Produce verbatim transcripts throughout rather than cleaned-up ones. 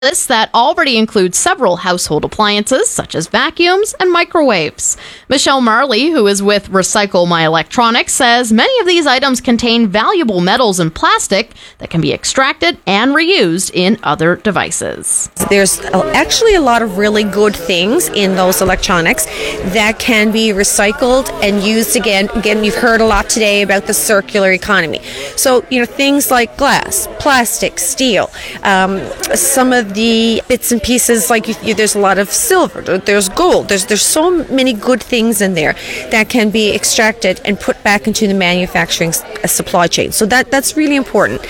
This that already includes several household appliances such as vacuums and microwaves. Michelle Marley, who is with Recycle My Electronics, says many of these items contain valuable metals and plastic that can be extracted and reused in other devices. There's actually a lot of really good things in those electronics that can be recycled and used again. Again, you've heard a lot today about the circular economy. So, you know, things like glass, plastic, steel, um, some of the bits and pieces, like you, you, there's a lot of silver, there's gold, there's there's so many good things in there that can be extracted and put back into the manufacturing supply chain. So that that's really important.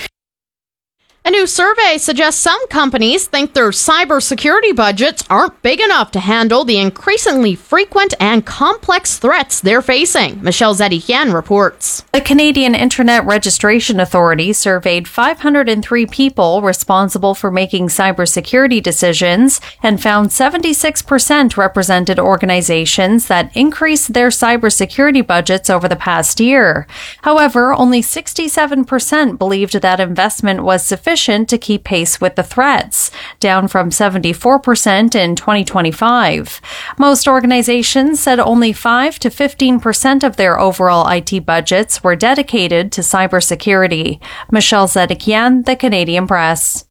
A new survey suggests some companies think their cybersecurity budgets aren't big enough to handle the increasingly frequent and complex threats they're facing. Michelle Zedikian reports. The Canadian Internet Registration Authority surveyed five hundred three people responsible for making cybersecurity decisions and found seventy-six percent represented organizations that increased their cybersecurity budgets over the past year. However, only sixty-seven percent believed that investment was sufficient to keep pace with the threats, down from seventy-four percent in twenty twenty-five. Most organizations said only five to fifteen percent of their overall I T budgets were dedicated to cybersecurity. Michelle Zedikian, The Canadian Press.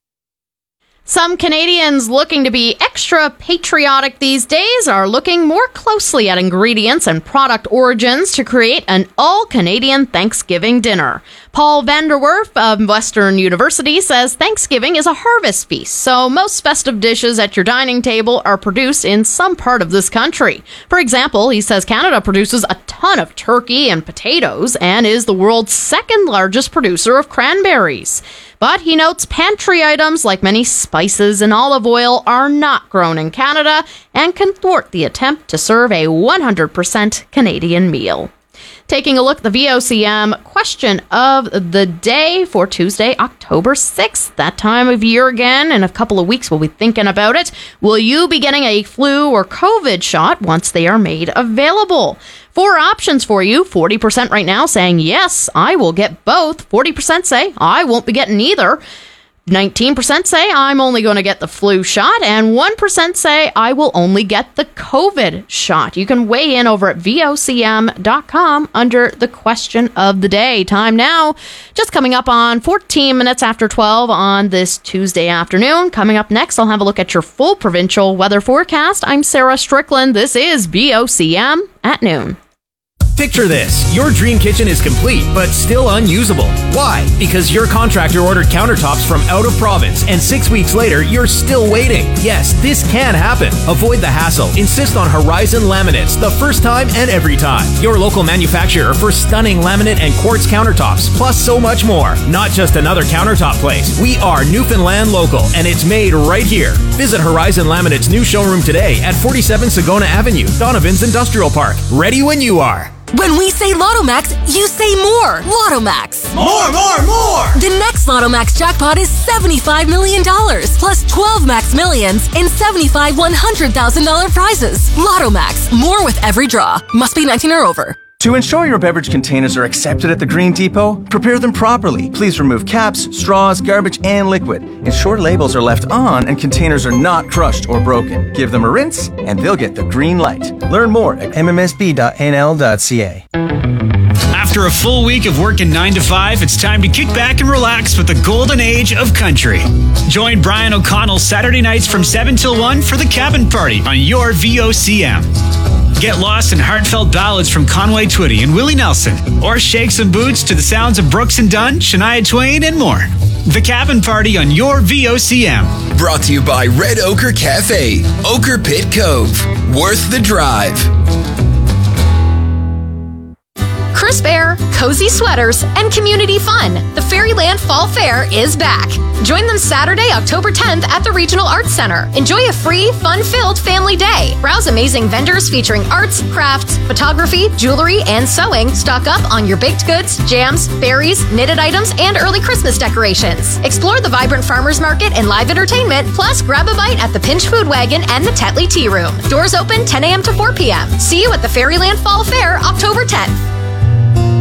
Some Canadians looking to be extra patriotic these days are looking more closely at ingredients and product origins to create an all-Canadian Thanksgiving dinner. Paul Vanderwerf of Western University says Thanksgiving is a harvest feast, so most festive dishes at your dining table are produced in some part of this country. For example, he says Canada produces a ton of turkey and potatoes and is the world's second largest producer of cranberries. But he notes pantry items like many spices and olive oil are not grown in Canada and can thwart the attempt to serve a one hundred percent Canadian meal. Taking a look at the V O C M question of the day for Tuesday, October sixth. That time of year again. In a couple of weeks, we'll be thinking about it. Will you be getting a flu or COVID shot once they are made available? Four options for you. forty percent right now saying, yes, I will get both. forty percent say, I won't be getting either. nineteen percent say, I'm only going to get the flu shot. And one percent say, I will only get the COVID shot. You can weigh in over at V O C M dot com under the question of the day. Time now, just coming up on fourteen minutes after twelve on this Tuesday afternoon. Coming up next, I'll have a look at your full provincial weather forecast. I'm Sarah Strickland. This is V O C M at noon. Picture this. Your dream kitchen is complete, but still unusable. Why? Because your contractor ordered countertops from out of province, and six weeks later, you're still waiting. Yes, this can happen. Avoid the hassle. Insist on Horizon Laminates, the first time and every time. Your local manufacturer for stunning laminate and quartz countertops, plus so much more. Not just another countertop place. We are Newfoundland local, and it's made right here. Visit Horizon Laminate's new showroom today at forty-seven Sagona Avenue, Donovan's Industrial Park. Ready when you are. When we say Lotto Max, you say more. Lotto Max. More, more, more. The next Lotto Max jackpot is seventy-five million dollars, plus twelve Max Millions and seventy-five one hundred thousand dollars prizes. Lotto Max. More with every draw. Must be nineteen or over. To ensure your beverage containers are accepted at the Green Depot, prepare them properly. Please remove caps, straws, garbage, and liquid. Ensure labels are left on and containers are not crushed or broken. Give them a rinse, and they'll get the green light. Learn more at m m s b dot n l dot c a. After a full week of working nine to five, it's time to kick back and relax with the golden age of country. Join Brian O'Connell Saturday nights from seven till one for the Cabin Party on your V O C M. Get lost in heartfelt ballads from Conway Twitty and Willie Nelson, or shake some boots to the sounds of Brooks and Dunn, Shania Twain, and more. The Cabin Party on your V O C M. Brought to you by Red Ochre Cafe, Ochre Pit Cove. Worth the drive. Crisp air, cozy sweaters, and community fun. The Fairyland Fall Fair is back. Join them Saturday, October tenth at the Regional Arts Center. Enjoy a free, fun-filled family day. Browse amazing vendors featuring arts, crafts, photography, jewelry, and sewing. Stock up on your baked goods, jams, berries, knitted items, and early Christmas decorations. Explore the vibrant farmers market and live entertainment, plus grab a bite at the Pinch Food Wagon and the Tetley Tea Room. Doors open ten a.m. to four p.m. See you at the Fairyland Fall Fair, October tenth.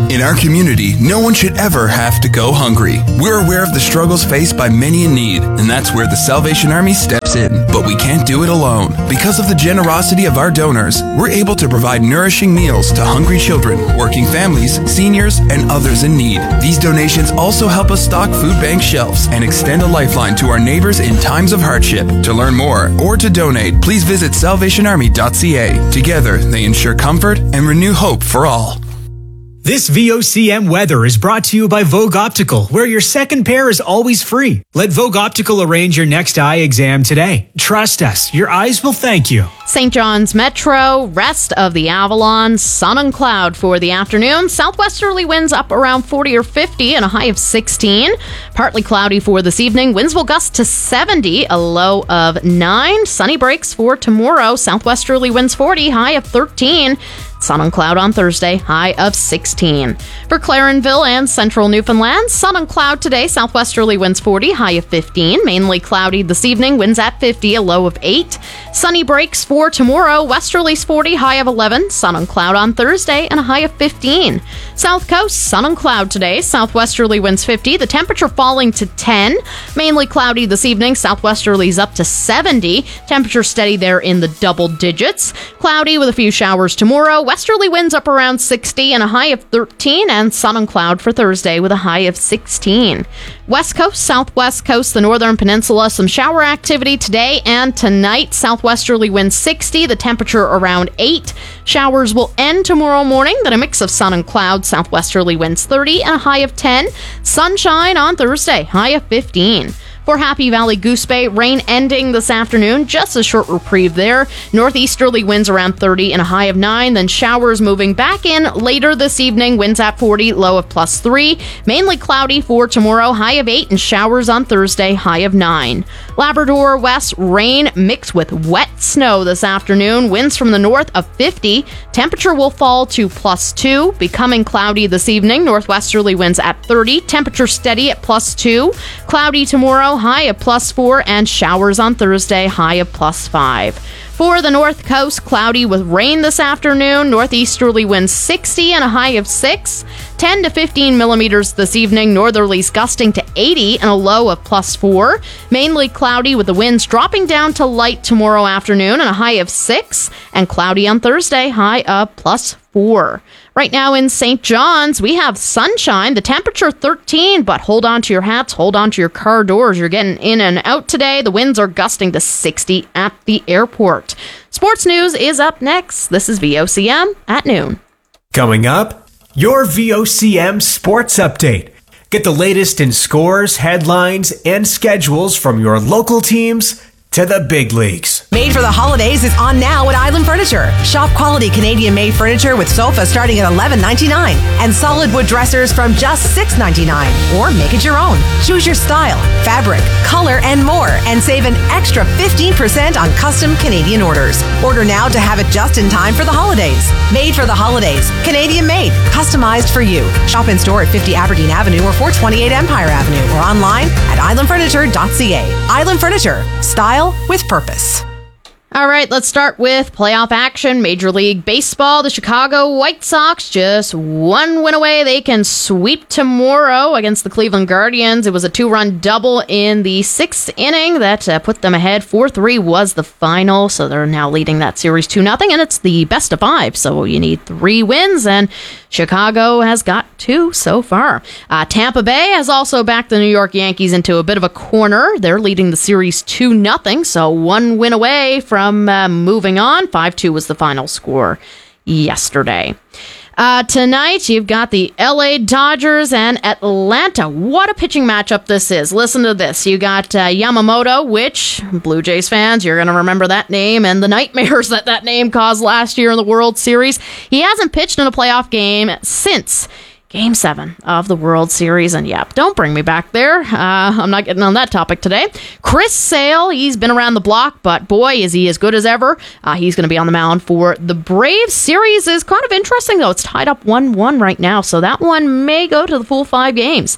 In our community, no one should ever have to go hungry. We're aware of the struggles faced by many in need, and that's where the Salvation Army steps in. But we can't do it alone. Because of the generosity of our donors, we're able to provide nourishing meals to hungry children, working families, seniors, and others in need. These donations also help us stock food bank shelves and extend a lifeline to our neighbors in times of hardship. To learn more or to donate, please visit salvation army dot c a. Together, they ensure comfort and renew hope for all. This V O C M weather is brought to you by Vogue Optical, where your second pair is always free. Let Vogue Optical arrange your next eye exam today. Trust us, your eyes will thank you. Saint John's Metro, rest of the Avalon, sun and cloud for the afternoon. Southwesterly winds up around forty or fifty and a high of sixteen. Partly cloudy for this evening. Winds will gust to seventy, a low of nine. Sunny breaks for tomorrow. Southwesterly winds forty, high of thirteen. Sun and cloud on Thursday, high of sixteen. For Clarenville and central Newfoundland, sun and cloud today, southwesterly winds forty, high of fifteen. Mainly cloudy this evening, winds at fifty, a low of eight. Sunny breaks for tomorrow, westerlies forty, high of eleven. Sun and cloud on Thursday, and a high of fifteen. South coast, sun and cloud today, southwesterly winds fifty, the temperature falling to ten. Mainly cloudy this evening, southwesterlies up to seventy. Temperature steady there in the double digits. Cloudy with a few showers tomorrow. Westerly winds up around sixty and a high of thirteen, and sun and cloud for Thursday with a high of sixteen. West coast, southwest coast, the northern peninsula, some shower activity today and tonight. Southwesterly winds sixty, the temperature around eight. Showers will end tomorrow morning, then a mix of sun and cloud. Southwesterly winds thirty and a high of ten. Sunshine on Thursday, high of fifteen. For Happy Valley Goose Bay, rain ending this afternoon, just a short reprieve there. Northeasterly winds around thirty and a high of nine, then showers moving back in later this evening, winds at forty, low of plus three. Mainly cloudy for tomorrow, high of eight, and showers on Thursday, high of nine. Labrador West, rain mixed with wet snow this afternoon, winds from the north of fifty. Temperature will fall to plus two, becoming cloudy this evening. Northwesterly winds at thirty, temperature steady at plus two. Cloudy tomorrow, high of plus four, and showers on Thursday, high of plus five. For the north coast, cloudy with rain this afternoon. Northeasterly winds sixty and a high of six. ten to fifteen millimeters this evening. Northerlies gusting to eighty and a low of plus four. Mainly cloudy with the winds dropping down to light tomorrow afternoon and a high of six. And cloudy on Thursday, high of plus four. Right now in Saint John's, we have sunshine. The temperature thirteen, but hold on to your hats, hold on to your car doors. You're getting in and out today. The winds are gusting to sixty at the airport. Sports news is up next. This is V O C M at noon. Coming up, your V O C M Sports Update. Get the latest in scores, headlines, and schedules from your local teams to the big leagues. Made for the holidays is on now at Island Furniture. Shop quality Canadian-made furniture with sofas starting at eleven ninety-nine and solid wood dressers from just six ninety-nine. Or make it your own. Choose your style, fabric, color, and more, and save an extra fifteen percent on custom Canadian orders. Order now to have it just in time for the holidays. Made for the holidays. Canadian-made. Customized for you. Shop in store at fifty Aberdeen Avenue or four twenty-eight Empire Avenue or online at island furniture dot c a. Island Furniture. Style with purpose. All right, let's start with playoff action. Major League Baseball, the Chicago White Sox just one win away. They can sweep tomorrow against the Cleveland Guardians. It was a two-run double in the sixth inning that uh, put them ahead. four three was the final, so they're now leading that series two nothing, and it's the best of five, so you need three wins, and Chicago has got two so far. Uh, Tampa Bay has also backed the New York Yankees into a bit of a corner. They're leading the series two nothing, so one win away from From uh, moving on. five two was the final score yesterday. Uh, tonight, you've got the L A Dodgers and Atlanta. What a pitching matchup this is. Listen to this. You got uh, Yamamoto, which, Blue Jays fans, you're going to remember that name and the nightmares that that name caused last year in the World Series. He hasn't pitched in a playoff game since Game seven of the World Series, and yep, don't bring me back there. Uh, I'm not getting on that topic today. Chris Sale, he's been around the block, but boy, is he as good as ever. Uh, he's going to be on the mound for the Braves. Series is kind of interesting, though. It's tied up one one right now, so that one may go to the full five games.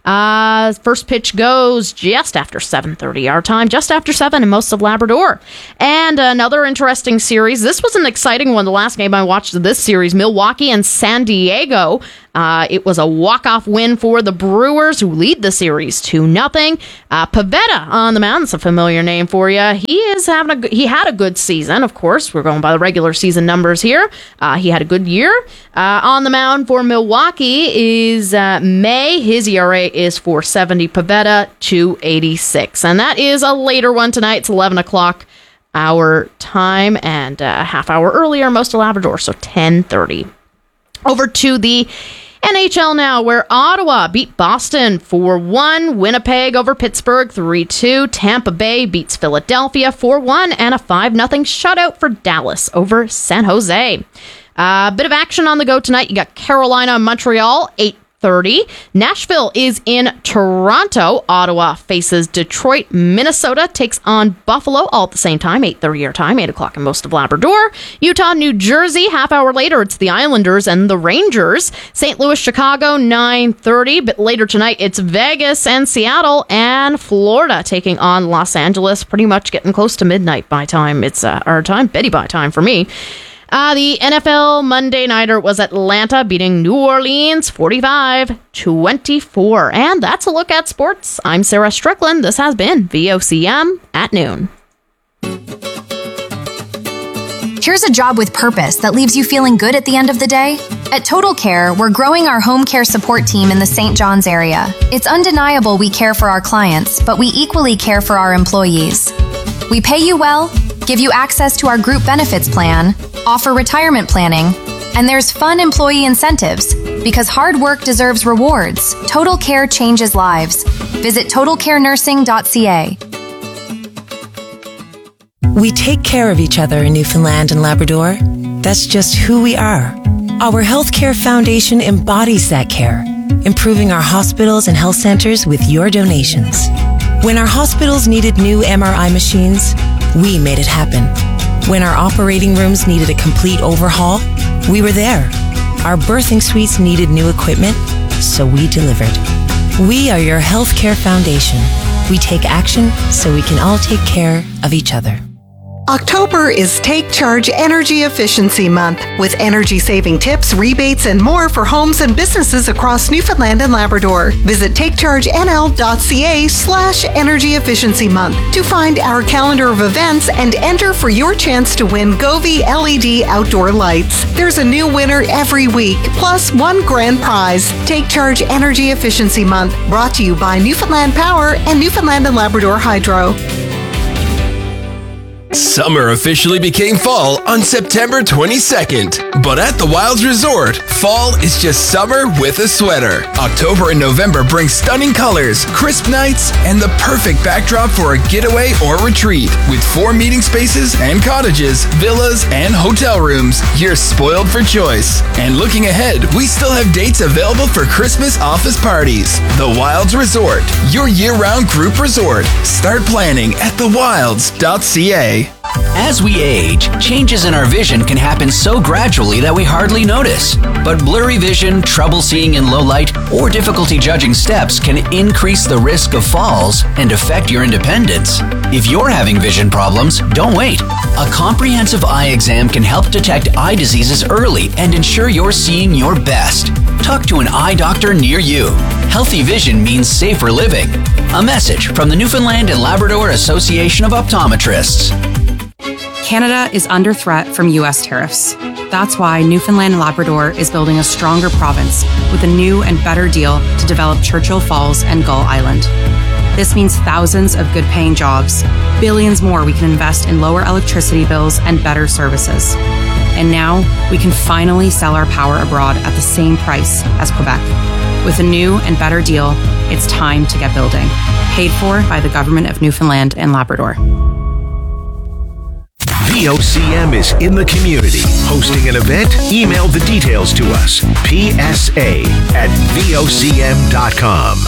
Uh, first pitch goes just after seven thirty our time, just after seven in most of Labrador. And another interesting series. This was an exciting one. The last game I watched of this series, Milwaukee and San Diego. Uh, it was a walk-off win for the Brewers, who lead the series two nothing. Uh, Pivetta on the mound. It's a familiar name for you. He is having a he had a good season. Of course, we're going by the regular season numbers here. Uh, he had a good year. Uh, on the mound for Milwaukee is uh, May. His E R A is four seventy. Pivetta two eighty-six, and that is a later one tonight. It's eleven o'clock our time, and a half hour earlier most of Labrador, so ten thirty. Over to the N H L now, where Ottawa beat Boston four one, Winnipeg over Pittsburgh three two, Tampa Bay beats Philadelphia four one, and a five nothing shutout for Dallas over San Jose. A uh, bit of action on the go tonight. You got Carolina, Montreal, eight thirty. Nashville is in Toronto. Ottawa faces Detroit. Minnesota takes on Buffalo all at the same time, eight thirty your time, eight o'clock in most of Labrador. Utah, New Jersey, half hour later, it's the Islanders and the Rangers. Saint Louis, Chicago, nine thirty. But later tonight, it's Vegas and Seattle and Florida taking on Los Angeles. Pretty much getting close to midnight by time. It's uh, our time, Betty by time for me. Uh, the N F L Monday Nighter was Atlanta beating New Orleans forty-five twenty-four. And that's a look at sports. I'm Sarah Strickland. This has been V O C M at noon. Here's a job with purpose that leaves you feeling good at the end of the day. At Total Care, we're growing our home care support team in the Saint John's area. It's undeniable we care for our clients, but we equally care for our employees. We pay you well, give you access to our group benefits plan, offer retirement planning, and there's fun employee incentives. Because hard work deserves rewards, Total Care changes lives. Visit total care nursing dot c a. We take care of each other in Newfoundland and Labrador. That's just who we are. Our Healthcare Foundation embodies that care, improving our hospitals and health centers with your donations. When our hospitals needed new M R I machines, we made it happen. When our operating rooms needed a complete overhaul, we were there. Our birthing suites needed new equipment, so we delivered. We are your Healthcare Foundation. We take action so we can all take care of each other. October is Take Charge Energy Efficiency Month, with energy-saving tips, rebates, and more for homes and businesses across Newfoundland and Labrador. Visit takechargenl.ca slash energy efficiency month to find our calendar of events and enter for your chance to win Govee L E D outdoor lights. There's a new winner every week, plus one grand prize. Take Charge Energy Efficiency Month, brought to you by Newfoundland Power and Newfoundland and Labrador Hydro. Summer officially became fall on September twenty-second. But at the Wilds Resort, fall is just summer with a sweater. October and November bring stunning colors, crisp nights, and the perfect backdrop for a getaway or retreat. With four meeting spaces and cottages, villas, and hotel rooms, you're spoiled for choice. And looking ahead, we still have dates available for Christmas office parties. The Wilds Resort, your year-round group resort. Start planning at the wilds dot c a. As we age, changes in our vision can happen so gradually that we hardly notice. But blurry vision, trouble seeing in low light, or difficulty judging steps can increase the risk of falls and affect your independence. If you're having vision problems, don't wait. A comprehensive eye exam can help detect eye diseases early and ensure you're seeing your best. Talk to an eye doctor near you. Healthy vision means safer living. A message from the Newfoundland and Labrador Association of Optometrists. Canada is under threat from U S tariffs. That's why Newfoundland and Labrador is building a stronger province with a new and better deal to develop Churchill Falls and Gull Island. This means thousands of good-paying jobs, billions more we can invest in lower electricity bills and better services. And now we can finally sell our power abroad at the same price as Quebec. With a new and better deal, it's time to get building. Paid for by the Government of Newfoundland and Labrador. V O C M is in the community. Hosting an event? Email the details to us. P S A at V O C M dot com.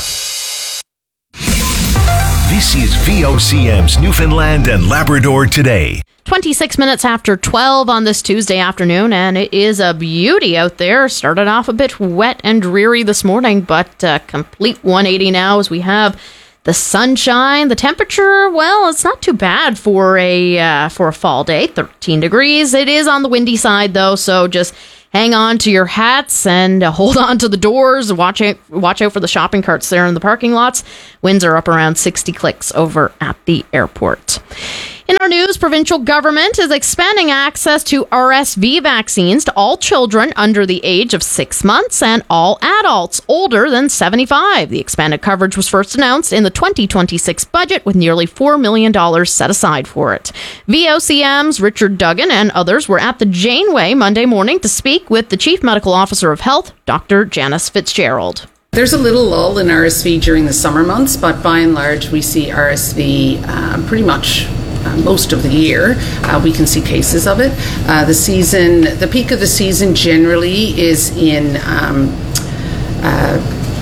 This is V O C M's Newfoundland and Labrador Today. twenty-six minutes after twelve on this Tuesday afternoon, and it is a beauty out there. Started off a bit wet and dreary this morning, but uh, complete one eighty now as we have the sunshine. The temperature, well, it's not too bad for a uh, for a fall day, thirteen degrees. It is on the windy side, though, so just hang on to your hats and uh, hold on to the doors. Watch out, watch out for the shopping carts there in the parking lots. Winds are up around sixty clicks over at the airport. In our news, provincial government is expanding access to R S V vaccines to all children under the age of six months and all adults older than seventy-five. The expanded coverage was first announced in the twenty twenty-six budget with nearly four million dollars set aside for it. V O C M's Richard Duggan and others were at the Janeway Monday morning to speak with the Chief Medical Officer of Health, Doctor Janice Fitzgerald. There's a little lull in R S V during the summer months, but by and large we see R S V uh, pretty much Uh, most of the year. Uh, we can see cases of it. Uh, the season, the peak of the season generally is in, um, uh,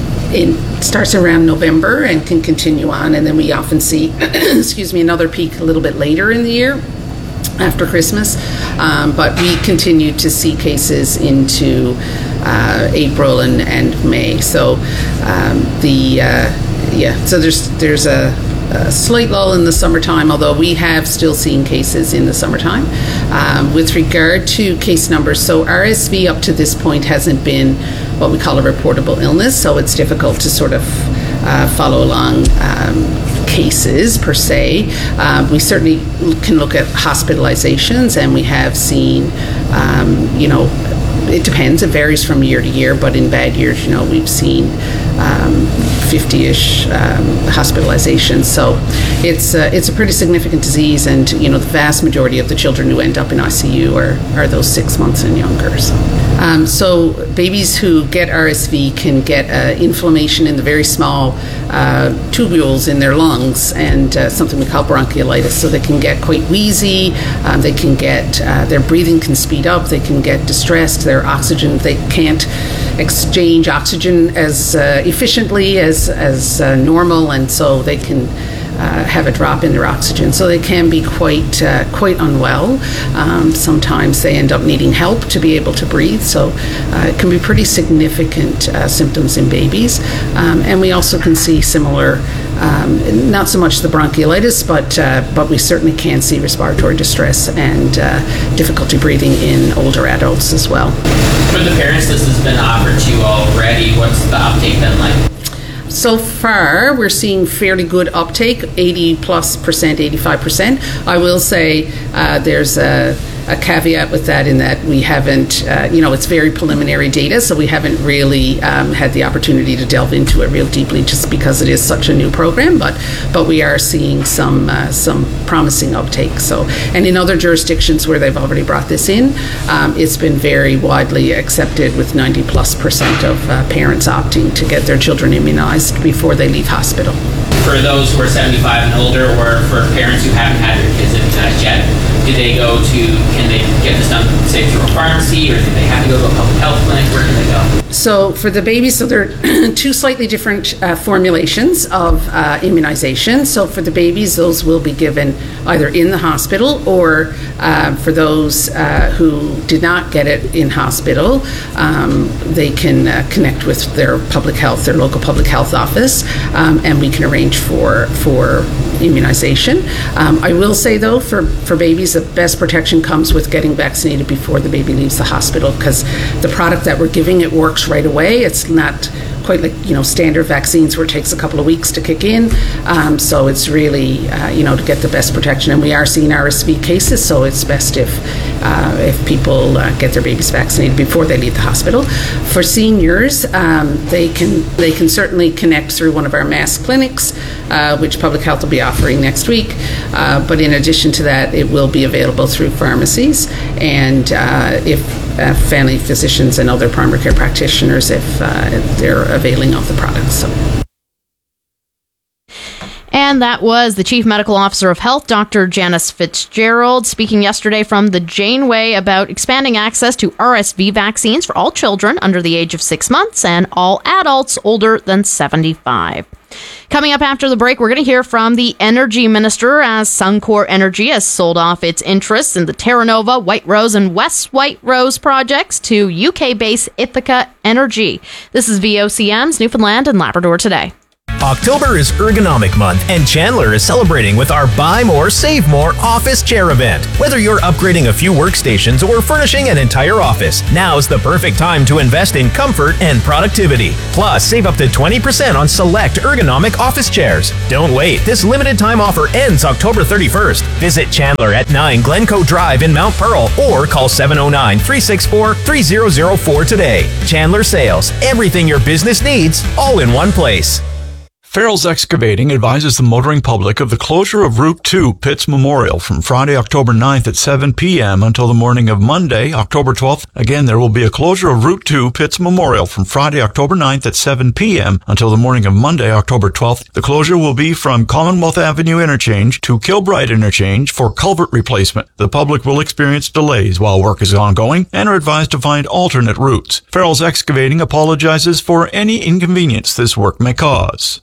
in starts around November and can continue on, and then we often see, excuse me, another peak a little bit later in the year after Christmas. Um, but we continue to see cases into uh, April and, and May. So um, the uh, yeah, so there's there's a A slight lull in the summertime, although we have still seen cases in the summertime. Um, with regard to case numbers, so R S V up to this point hasn't been what we call a reportable illness, so it's difficult to sort of uh, follow along um, cases per se. Um, we certainly can look at hospitalizations, and we have seen, um, you know, it depends, it varies from year to year, but in bad years, you know, we've seen um, fifty-ish um, hospitalizations. So it's uh, it's a pretty significant disease, and you know the vast majority of the children who end up in I C U are, are those six months and younger. So, um, so babies who get R S V can get uh, inflammation in the very small uh, tubules in their lungs, and uh, something we call bronchiolitis. So they can get quite wheezy, um, they can get, uh, their breathing can speed up, they can get distressed, their oxygen, they can't exchange oxygen as uh, efficiently as, as uh, normal, and so they can Uh, have a drop in their oxygen, so they can be quite uh, quite unwell. Um, sometimes they end up needing help to be able to breathe, so uh, it can be pretty significant uh, symptoms in babies. Um, and we also can see similar, um, not so much the bronchiolitis, but uh, but we certainly can see respiratory distress and uh, difficulty breathing in older adults as well. For the parents, this has been offered to you already. What's the uptake been like? So far, we're seeing fairly good uptake, eighty plus percent, eighty-five percent. I will say uh, there's a, a caveat with that in that we haven't, uh, you know, it's very preliminary data, so we haven't really um, had the opportunity to delve into it real deeply just because it is such a new program, but but we are seeing some uh, some promising uptake. So, and in other jurisdictions where they've already brought this in, um, it's been very widely accepted with ninety plus percent of uh, parents opting to get their children immunized before they leave hospital. For those who are seventy-five and older, or for parents who haven't had their kids immunized yet, do they go to, can they get this done, say, through a pharmacy, or do they have to go to a public health clinic? Where do they go? So for the babies, so there are two slightly different uh, formulations of uh, immunization. So for the babies, those will be given either in the hospital, or uh, for those uh, who did not get it in hospital, um, they can uh, connect with their public health, their local public health office, um, and we can arrange for for immunization. Um, I will say though, for, for babies, the best protection comes with getting vaccinated before the baby leaves the hospital, because the product that we're giving, it works right away. It's not quite like, you know, standard vaccines where it takes a couple of weeks to kick in. Um, so it's really, uh, you know, to get the best protection. And we are seeing R S V cases, so it's best if uh, if people uh, get their babies vaccinated before they leave the hospital. For seniors, um, they can they can certainly connect through one of our mass clinics, uh, which Public Health will be offering next week. Uh, but in addition to that, it will be available through pharmacies, and uh, if uh, family physicians and other primary care practitioners, if uh, they're availing of the products. So. And that was the Chief Medical Officer of Health, Doctor Janice Fitzgerald, speaking yesterday from the Janeway about expanding access to R S V vaccines for all children under the age of six months and all adults older than seventy-five. Coming up after the break, we're going to hear from the Energy Minister as Suncor Energy has sold off its interests in the Terra Nova, White Rose, and West White Rose projects to U K-based Ithaca Energy. This is V O C M's Newfoundland and Labrador Today. October is Ergonomic Month, and Chandler is celebrating with our Buy More, Save More office chair event. Whether you're upgrading a few workstations or furnishing an entire office, now's the perfect time to invest in comfort and productivity. Plus, save up to twenty percent on select ergonomic office chairs. Don't wait. This limited time offer ends October thirty-first. Visit Chandler at nine Glencoe Drive in Mount Pearl or call seven oh nine, three six four, three oh oh four today. Chandler Sales. Everything your business needs, all in one place. Farrell's Excavating advises the motoring public of the closure of Route two Pitts Memorial from Friday, October ninth at seven p.m. until the morning of Monday, October twelfth. Again, there will be a closure of Route two Pitts Memorial from Friday, October ninth at seven p.m. until the morning of Monday, October twelfth. The closure will be from Commonwealth Avenue Interchange to Kilbride Interchange for culvert replacement. The public will experience delays while work is ongoing and are advised to find alternate routes. Farrell's Excavating apologizes for any inconvenience this work may cause.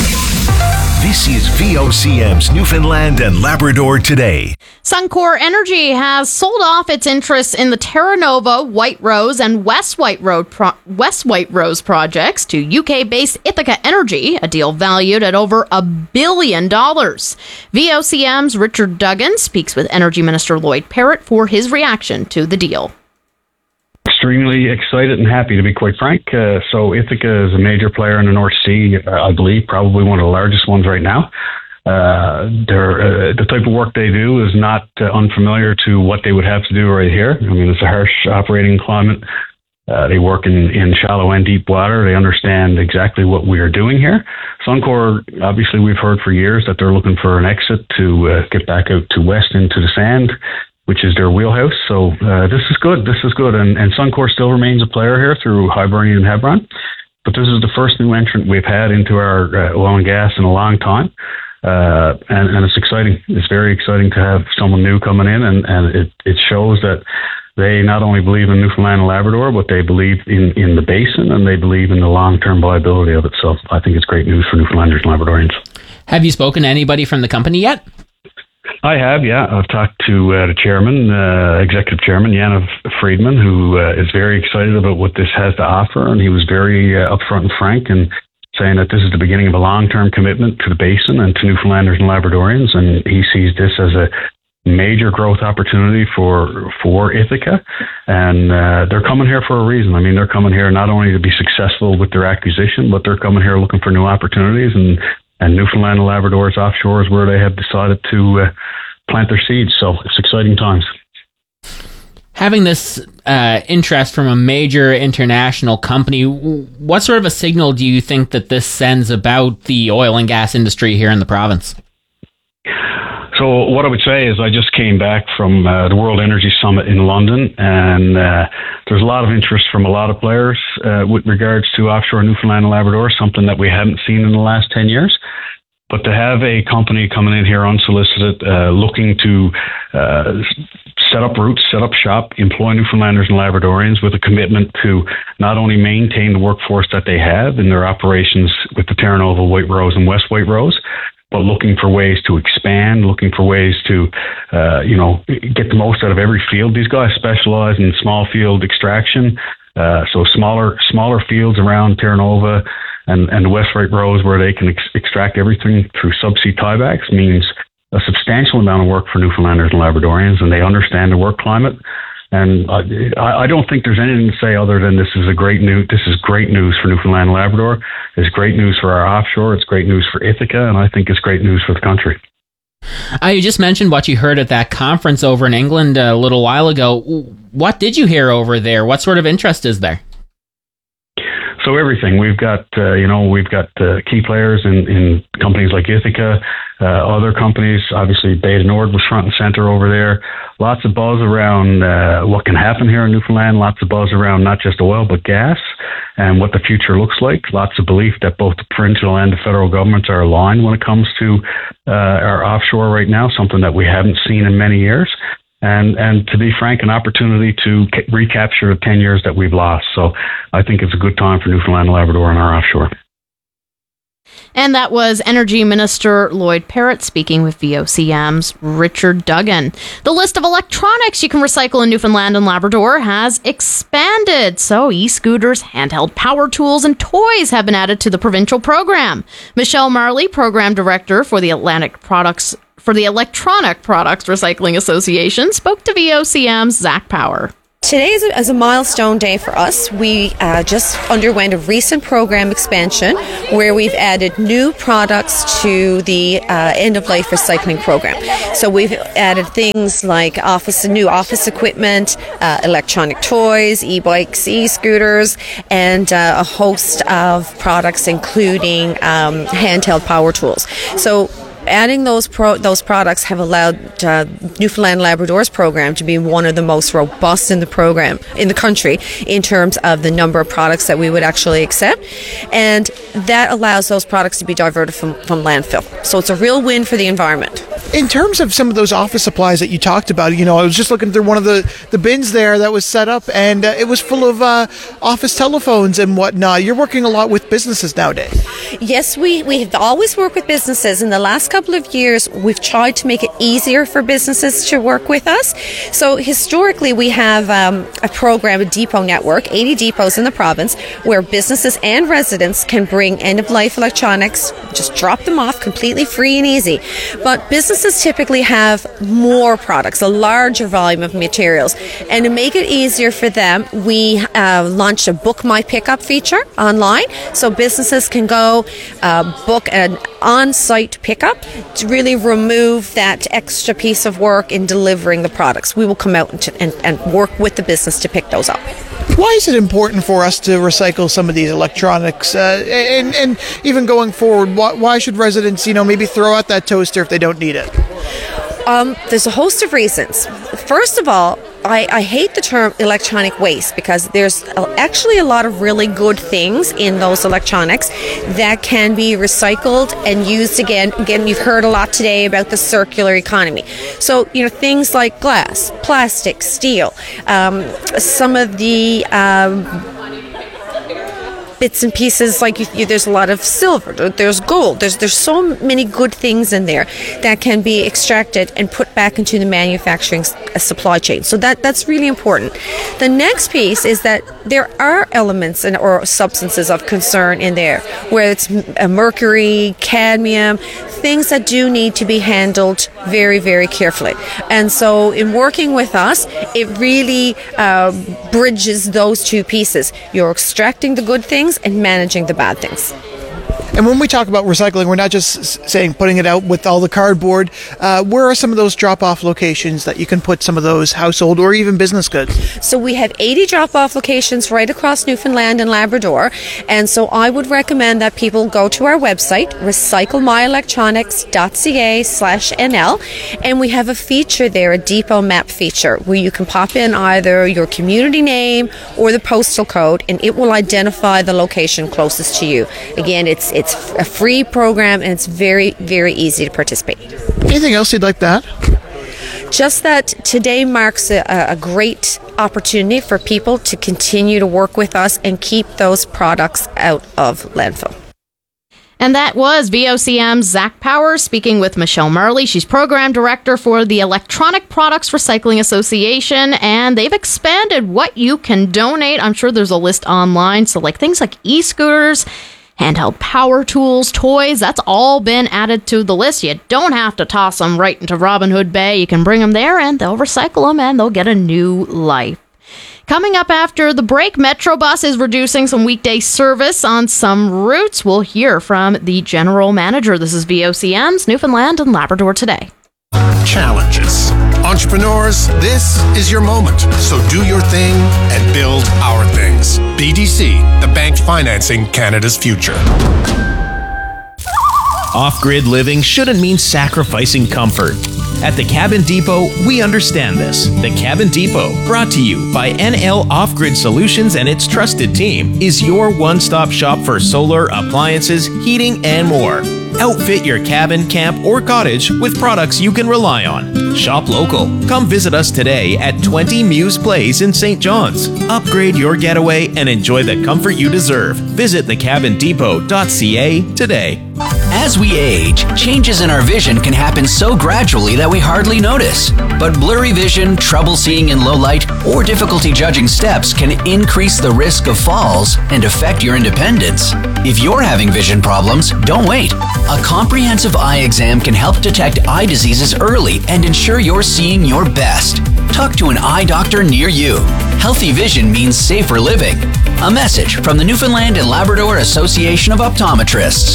This is V O C M's Newfoundland and Labrador Today. Suncor Energy has sold off its interests in the Terra Nova, White Rose, and West White, Road Pro- West White Rose projects to U K-based Ithaca Energy, a deal valued at over a billion dollars. V O C M's Richard Duggan speaks with Energy Minister Lloyd Parrott for his reaction to the deal. Extremely excited and happy, to be quite frank. Uh, so Ithaca is a major player in the North Sea, I believe, probably one of the largest ones right now. Uh, they're, uh, the type of work they do is not uh, unfamiliar to what they would have to do right here. I mean, it's a harsh operating climate. Uh, they work in, in shallow and deep water. They understand exactly what we are doing here. Suncor, obviously, we've heard for years that they're looking for an exit to uh, get back out to west into the sand, which is their wheelhouse. So uh, this is good. This is good. And, and Suncor still remains a player here through Hibernian and Hebron. But this is the first new entrant we've had into our uh, oil and gas in a long time. Uh, and, and it's exciting. It's very exciting to have someone new coming in. And, and it, it shows that they not only believe in Newfoundland and Labrador, but they believe in, in the basin and they believe in the long-term viability of it. So I think it's great news for Newfoundlanders and Labradorians. Have you spoken to anybody from the company yet? I have, yeah. I've talked to uh, the chairman, uh, executive chairman, Jan Friedman, who uh, is very excited about what this has to offer. And he was very uh, upfront and frank and saying that this is the beginning of a long-term commitment to the basin and to Newfoundlanders and Labradorians. And he sees this as a major growth opportunity for for Ithaca. And uh, they're coming here for a reason. I mean, they're coming here not only to be successful with their acquisition, but they're coming here looking for new opportunities. And And Newfoundland and Labrador's offshore is where they have decided to uh, plant their seeds. So it's exciting times. Having this uh, interest from a major international company, what sort of a signal do you think that this sends about the oil and gas industry here in the province? So what I would say is I just came back from uh, the World Energy Summit in London, and uh, there's a lot of interest from a lot of players uh, with regards to offshore Newfoundland and Labrador, something that we haven't seen in the last ten years. But to have a company coming in here unsolicited, uh, looking to uh, set up roots, set up shop, employ Newfoundlanders and Labradorians with a commitment to not only maintain the workforce that they have in their operations with the Terra Nova, White Rose, and West White Rose, but looking for ways to expand, looking for ways to, uh, you know, get the most out of every field. These guys specialize in small field extraction, uh, so smaller smaller fields around Terra Nova and, and the West White Rose where they can ex- extract everything through subsea tiebacks means a substantial amount of work for Newfoundlanders and Labradorians, and they understand the work climate. And I, I don't think there's anything to say other than this is a great news. This is great news for Newfoundland and Labrador. It's great news for our offshore. It's great news for Ithaca, and I think it's great news for the country. Uh, you just mentioned what you heard at that conference over in England a little while ago. What did you hear over there? What sort of interest is there? So everything. We've got, uh, you know, we've got uh, key players in, in companies like Ithaca, uh, other companies. Obviously, Beta Nord was front and center over there. lots of buzz around uh, what can happen here in Newfoundland, lots of buzz around not just oil but gas and what the future looks like. Lots of belief that both the provincial and the federal governments are aligned when it comes to uh, our offshore right now, something that we haven't seen in many years. And, and to be frank, an opportunity to ca- recapture the ten years that we've lost. So I think it's a good time for Newfoundland and Labrador and our offshore. And that was Energy Minister Lloyd Parrott speaking with V O C M's Richard Duggan. The list of electronics you can recycle in Newfoundland and Labrador has expanded. So e-scooters, handheld power tools, and toys have been added to the provincial program. Michelle Marley, Program Director for the Atlantic Products for the Electronic Products Recycling Association, spoke to V O C M's Zach Power. Today is a, is a milestone day for us. We uh, just underwent a recent program expansion where we've added new products to the uh, end-of-life recycling program. So we've added things like office, new office equipment, uh, electronic toys, e-bikes, e-scooters, and uh, a host of products including um, handheld power tools. So adding those pro- those products have allowed uh, Newfoundland and Labrador's program to be one of the most robust in the program in the country in terms of the number of products that we would actually accept, and that allows those products to be diverted from, from landfill. So it's a real win for the environment. In terms of some of those office supplies that you talked about, you know, I was just looking through one of the, the bins there that was set up, and uh, it was full of uh, office telephones and whatnot. You're working a lot with businesses nowadays. Yes, we, we have always worked with businesses. In the last couple of years, we've tried to make it easier for businesses to work with us. So historically, we have um, a program, a depot network, eighty depots in the province, where businesses and residents can bring end-of-life electronics, just drop them off completely free and easy. But businesses typically have more products, a larger volume of materials. And to make it easier for them, we uh, launched a Book My Pickup feature online. So businesses can go uh, book an on-site pickup to really remove that extra piece of work in delivering the products. We will come out and, to, and, and work with the business to pick those up. Why is it important for us to recycle some of these electronics? Uh, and, and even going forward, why, why should residents, you know, maybe throw out that toaster if they don't need it? Um, there's a host of reasons. First of all, I, I hate the term electronic waste because there's actually a lot of really good things in those electronics that can be recycled and used again. Again, you've heard a lot today about the circular economy. So, you know, things like glass, plastic, steel, um, some of the um, bits and pieces, like you, you, there's a lot of silver, there's gold, there's there's so many good things in there that can be extracted and put back into the manufacturing supply chain. So that that's really important. The next piece is that there are elements and or substances of concern in there, where it's mercury, cadmium, things that do need to be handled very, very carefully. And so in working with us, it really uh, bridges those two pieces. You're extracting the good things and managing the bad things. And when we talk about recycling, we're not just saying putting it out with all the cardboard. Uh, where are some of those drop-off locations that you can put some of those household or even business goods? So we have eighty drop-off locations right across Newfoundland and Labrador. And so I would recommend that people go to our website, recycle my electronics dot c a slash n l, and we have a feature there, a depot map feature, where you can pop in either your community name or the postal code, and it will identify the location closest to you. Again, it's It's a free program, and it's very, very easy to participate. Anything else you'd like to add? Just that today marks a, a great opportunity for people to continue to work with us and keep those products out of landfill. And that was V O C M's Zach Power speaking with Michelle Marley. She's Program Director for the Electronic Products Recycling Association, and they've expanded what you can donate. I'm sure there's a list online. So like things like e-scooters, handheld power tools, toys, that's all been added to the list. You don't have to toss them right into Robin Hood Bay. You can bring them there and they'll recycle them and they'll get a new life. Coming up after the break, Metrobus is reducing some weekday service on some routes. We'll hear from the general manager. This is V O C M's Newfoundland and Labrador Today. Challenges. Entrepreneurs, this is your moment. So do your thing and build our things. B D C, the bank financing Canada's future. Off-grid living shouldn't mean sacrificing comfort. At the Cabin Depot, we understand this. The Cabin Depot, brought to you by N L Off-Grid Solutions and its trusted team, is your one-stop shop for solar, appliances, heating, and more. Outfit your cabin, camp, or cottage with products you can rely on. Shop local. Come visit us today at twenty Muse Place in Saint John's. Upgrade your getaway and enjoy the comfort you deserve. Visit the cabin depot dot c a today. As we age, changes in our vision can happen so gradually that we hardly notice. But blurry vision, trouble seeing in low light, or difficulty judging steps can increase the risk of falls and affect your independence. If you're having vision problems, don't wait. A comprehensive eye exam can help detect eye diseases early and ensure you're seeing your best. Talk to an eye doctor near you. Healthy vision means safer living. A message from the Newfoundland and Labrador Association of Optometrists.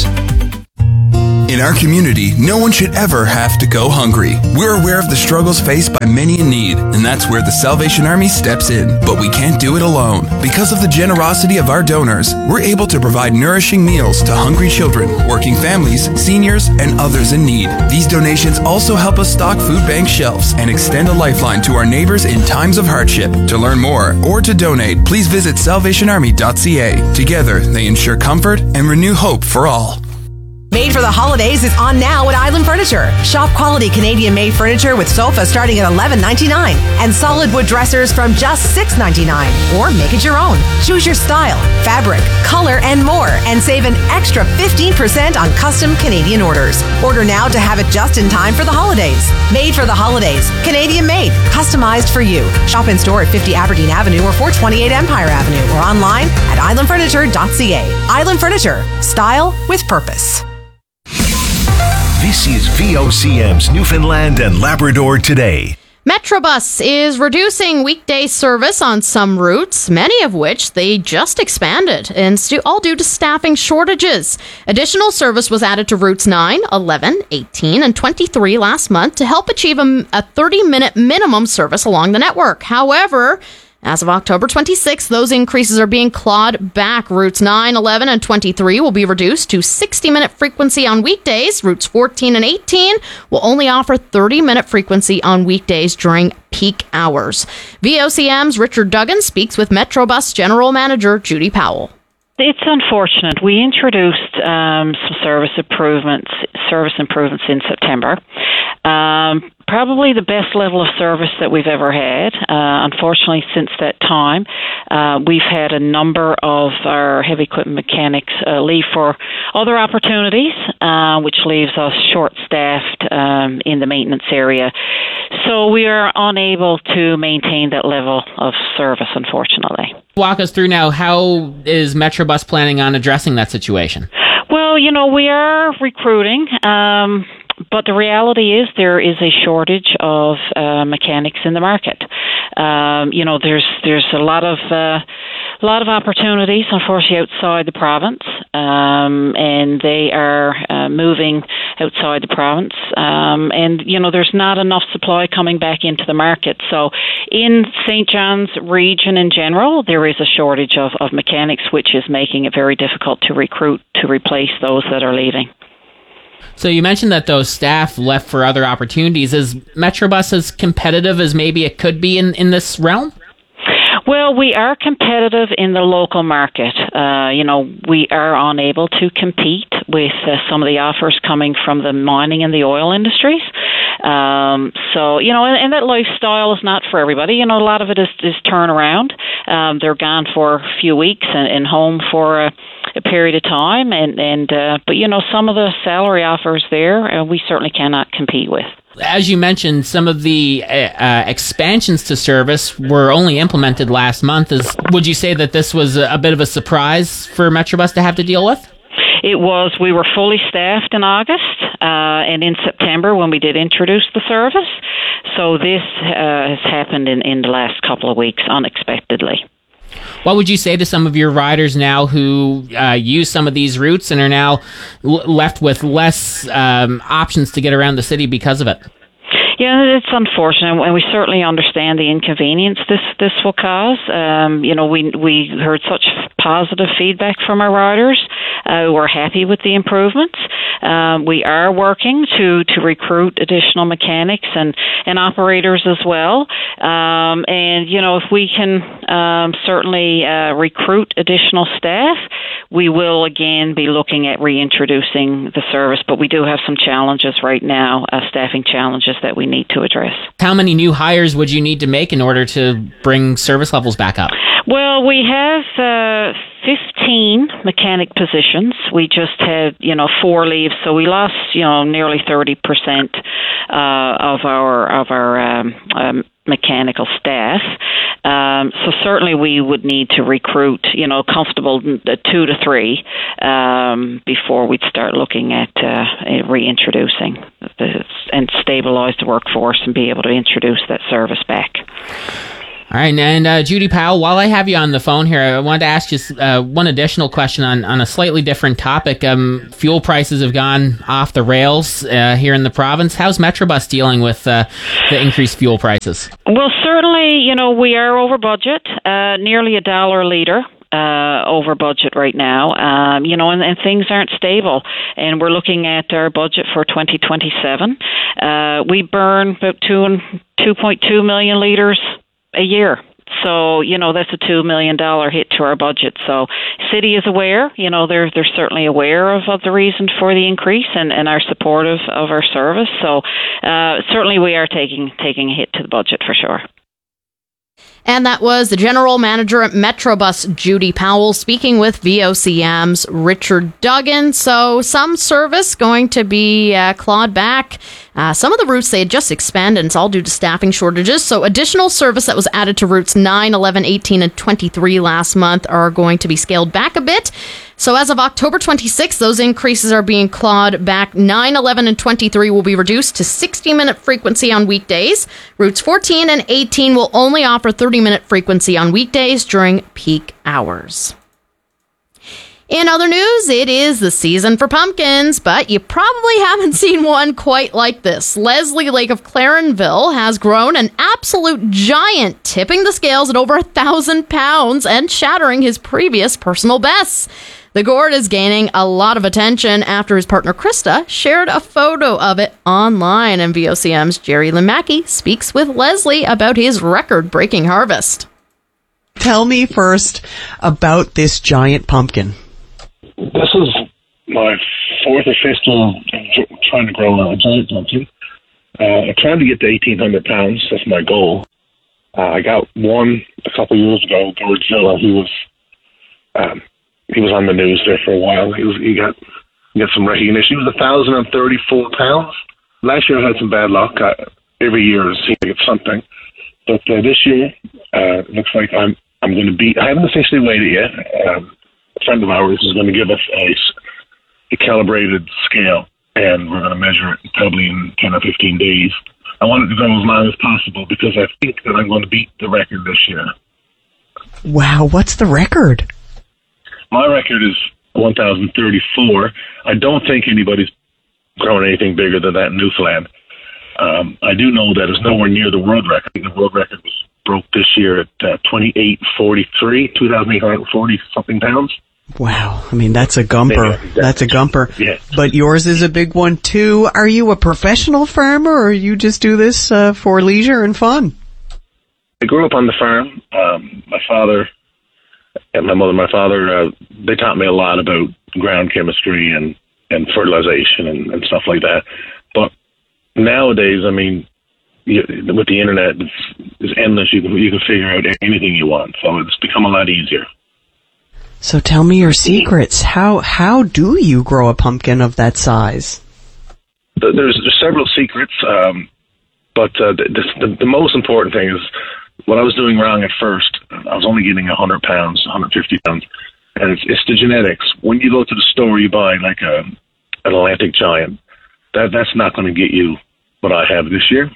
In our community, no one should ever have to go hungry. We're aware of the struggles faced by many in need, and that's where the Salvation Army steps in. But we can't do it alone. Because of the generosity of our donors, we're able to provide nourishing meals to hungry children, working families, seniors, and others in need. These donations also help us stock food bank shelves and extend a lifeline to our neighbors in times of hardship. To learn more or to donate, please visit salvation army dot c a. Together, they ensure comfort and renew hope for all. Made for the Holidays is on now at Island Furniture. Shop quality Canadian-made furniture with sofas starting at eleven ninety-nine and solid wood dressers from just six ninety-nine. Or make it your own. Choose your style, fabric, color, and more, and save an extra fifteen percent on custom Canadian orders. Order now to have it just in time for the holidays. Made for the Holidays. Canadian-made. Customized for you. Shop in store at fifty Aberdeen Avenue or four twenty-eight Empire Avenue or online at island furniture dot c a. Island Furniture. Style with purpose. This is V O C M's Newfoundland and Labrador Today. Metrobus is reducing weekday service on some routes, many of which they just expanded, and stu- all due to staffing shortages. Additional service was added to routes nine, eleven, eighteen, and twenty-three last month to help achieve a, a thirty-minute minimum service along the network. However, as of October twenty-sixth, those increases are being clawed back. Routes nine, eleven, and twenty-three will be reduced to sixty-minute frequency on weekdays. Routes fourteen and eighteen will only offer thirty-minute frequency on weekdays during peak hours. V O C M's Richard Duggan speaks with Metrobus General Manager Judy Powell. It's unfortunate. We introduced um, some service improvements, service improvements in September. Um, probably the best level of service that we've ever had. Uh, unfortunately, since that time, uh, we've had a number of our heavy equipment mechanics uh, leave for other opportunities, uh, which leaves us short-staffed um, in the maintenance area. So we are unable to maintain that level of service, unfortunately. Walk us through now, how is Metrobus planning on addressing that situation? Well, you know, we are recruiting, um, but the reality is there is a shortage of uh, mechanics in the market. Um, you know, there's there's a lot of uh, a lot of opportunities, unfortunately, outside the province, um, and they are uh, moving outside the province. Um, and you know, there's not enough supply coming back into the market. So, in Saint John's region in general, there is a shortage of, of mechanics, which is making it very difficult to recruit to replace those that are leaving. So you mentioned that those staff left for other opportunities. Is Metrobus as competitive as maybe it could be in, in this realm? Well, we are competitive in the local market. Uh, you know, we are unable to compete with uh, some of the offers coming from the mining and the oil industries. Um, so, you know, and, and that lifestyle is not for everybody. You know, a lot of it is, is turnaround. Um, they're gone for a few weeks and, and home for a, a period of time. And, and uh, but, you know, some of the salary offers there, uh, we certainly cannot compete with. As you mentioned, some of the uh, uh, expansions to service were only implemented last month. Is, would you say that this was a, a bit of a surprise for Metrobus to have to deal with? It was. We were fully staffed in August uh, and in September when we did introduce the service. So this uh, has happened in, in the last couple of weeks unexpectedly. What would you say to some of your riders now who uh, use some of these routes and are now l- left with less um, options to get around the city because of it? Yeah, it's unfortunate, and we certainly understand the inconvenience this this will cause. Um, you know, we we heard such positive feedback from our riders. Uh, we're happy with the improvements. Um, we are working to, to recruit additional mechanics and, and operators as well. Um, and, you know, if we can um, certainly uh, recruit additional staff, we will again be looking at reintroducing the service. But we do have some challenges right now, uh, staffing challenges that we need to address. How many new hires would you need to make in order to bring service levels back up? Well, we have uh, fifteen mechanic positions. We just had, you know, four leave, so we lost, you know, nearly thirty percent uh, of our of our um, um, mechanical staff. Um, so certainly we would need to recruit, you know, comfortable two to three um, before we'd start looking at uh, reintroducing the, and stabilize the workforce and be able to introduce that service back. All right, and uh, Judy Powell, while I have you on the phone here, I wanted to ask you uh, one additional question on, on a slightly different topic. Um, fuel prices have gone off the rails uh, here in the province. How's Metrobus dealing with uh, the increased fuel prices? Well, certainly, you know, we are over budget, uh, nearly a dollar a litre. Uh, over budget right now, um, you know, and, and things aren't stable. And we're looking at our budget for twenty twenty-seven. Uh, we burn about two and two point two million litres a year. So, you know, that's a two million dollars hit to our budget. So city is aware, you know, they're, they're certainly aware of, of the reason for the increase and, and are supportive of our service. So uh, certainly we are taking taking a hit to the budget for sure. And that was the general manager at Metrobus, Judy Powell, speaking with V O C M's Richard Duggan. So some service going to be uh, clawed back. Uh, some of the routes they had just expanded, and it's all due to staffing shortages. So additional service that was added to routes nine, eleven, eighteen, and twenty-three last month are going to be scaled back a bit. So as of October twenty-sixth, those increases are being clawed back. nine, eleven, and twenty-three will be reduced to sixty-minute frequency on weekdays. Routes fourteen and eighteen will only offer thirty-minute frequency on weekdays during peak hours. In other news, it is the season for pumpkins, but you probably haven't seen one quite like this. Leslie Lake of Clarenville has grown an absolute giant, tipping the scales at over a thousand pounds and shattering his previous personal bests. The gourd is gaining a lot of attention after his partner Krista shared a photo of it online, and V O C M's Jerry Limacki speaks with Leslie about his record-breaking harvest. Tell me first about this giant pumpkin. This is my fourth or fifth year trying to grow a giant pumpkin. Uh, I'm trying to get to eighteen hundred pounds. That's my goal. Uh, I got one a couple years ago, Gourdzilla. He was um, he was on the news there for a while. He was he got he got some recognition. He was one thousand thirty-four pounds. Last year I had some bad luck. I, every year I seem to get something, but uh, this year uh, it looks like I'm I'm going to beat. I haven't officially weighed it yet. Um, A friend of ours is going to give us a, a calibrated scale, and we're going to measure it probably in ten or fifteen days. I want it to go as long as possible because I think that I'm going to beat the record this year. Wow, what's the record? My record is one thousand thirty-four. I don't think anybody's grown anything bigger than that in Newfoundland. Um, I do know that it's nowhere near the world record. The world record was broke this year at uh, twenty-eight forty-three, two thousand eight hundred forty something pounds. Wow, I mean, that's a gumper. Yeah, that's a gumper. Yeah. But yours is a big one, too. Are you a professional farmer, or you just do this uh, for leisure and fun? I grew up on the farm. Um, my father and my mother, my father, uh, they taught me a lot about ground chemistry and, and fertilization and, and stuff like that. But nowadays, I mean, you, with the internet, it's, it's endless. You can, you can figure out anything you want. So it's become a lot easier. So tell me your secrets. How how do you grow a pumpkin of that size? There's, there's several secrets, um, but uh, the, the, the most important thing is what I was doing wrong at first. I was only getting one hundred pounds, one hundred fifty pounds, and it's, it's the genetics. When you go to the store, you buy like a, an Atlantic Giant. That that's not going to get you what I have this year.